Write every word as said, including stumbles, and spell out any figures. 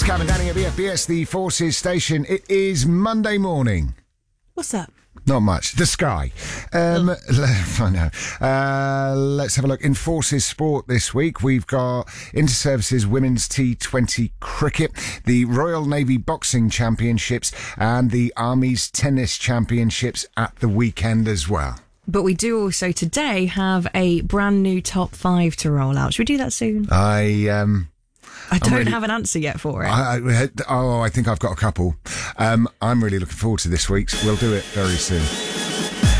It's Cam and Danny at B F B S, the Forces station. It is Monday morning. What's up? Not much. The sky. Um, oh. I know. Uh, let's have a look. In Forces Sport this week, we've got Inter-Services Women's T twenty Cricket, the Royal Navy Boxing Championships, and the Army's Tennis Championships at the weekend as well. But we do also today have a brand new top five to roll out. Should we do that soon? I... um. I don't really, have an answer yet for it. I, I, oh, I think I've got a couple. Um, I'm really looking forward to this week's. We'll do it very soon.